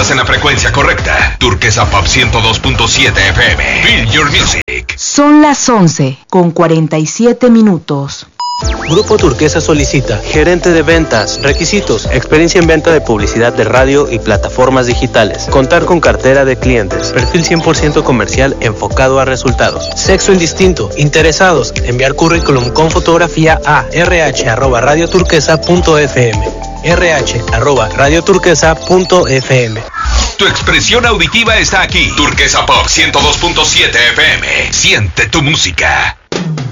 Estás en la frecuencia correcta. Turquesa Pop 102.7 FM. Feel your music. Son las 11:47. Grupo Turquesa solicita gerente de ventas. Requisitos: experiencia en venta de publicidad de radio y plataformas digitales. Contar con cartera de clientes. Perfil 100% comercial enfocado a resultados. Sexo indistinto. Interesados: enviar currículum con fotografía a rh@radioturquesa.fm. rh@radioturquesa.fm. Tu expresión auditiva está aquí. Turquesa Pop 102.7 FM. Siente tu música.